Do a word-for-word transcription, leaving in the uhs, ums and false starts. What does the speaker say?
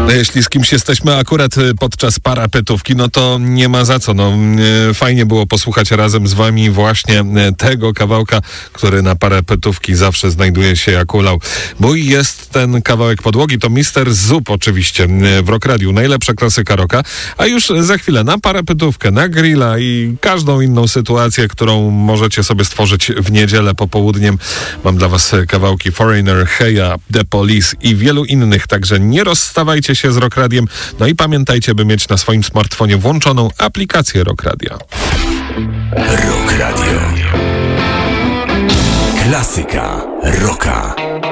No, jeśli z kimś jesteśmy akurat podczas parapetówki, no to nie ma za co. No, fajnie było posłuchać razem z wami właśnie tego kawałka, który na parapetówki zawsze znajduje się jak ulał. Bo jest ten kawałek podłogi, to mister Zup oczywiście w Rock Radiu. Najlepsza klasyka rocka. A już za chwilę na parapetówkę, na grilla i każdą inną sytuację, którą możecie sobie stworzyć w niedzielę popołudniem. Mam dla was kawałki Foreigner, Heya, The Police i wielu innych, także nie rozstawajcie się z Rock Radiem. No i pamiętajcie, by mieć na swoim smartfonie włączoną aplikację Rock Radia. Rock Radio. Klasyka rocka.